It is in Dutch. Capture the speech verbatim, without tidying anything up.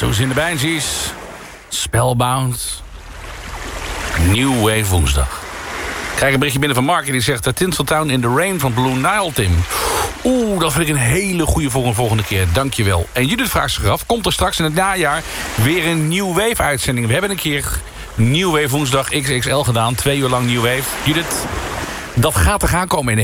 Zoals in de Banshees. Spellbound. New Wave woensdag. Ik krijg een berichtje binnen van Mark die zegt... Tinseltown in the Rain van Blue Nile, Tim. Oeh, dat vind ik een hele goede voor een volgende keer. Dankjewel. En Judith vraagt zich af... komt er straks in het najaar weer een New Wave uitzending? We hebben een keer New Wave woensdag X X L gedaan. Twee uur lang New Wave. Judith, dat gaat er gaan komen in de